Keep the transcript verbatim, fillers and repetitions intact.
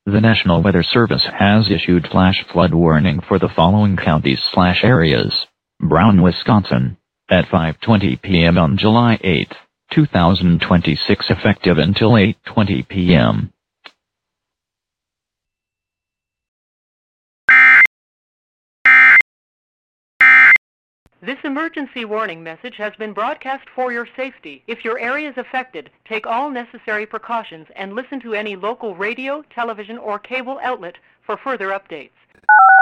The National Weather Service has issued flash flood warning for the following counties slash areas. Brown, Wisconsin, at five twenty p m on July eighth, two thousand twenty-six, effective until eight twenty p m This emergency warning message has been broadcast for your safety. If your area is affected, take all necessary precautions and listen to any local radio, television, or cable outlet for further updates.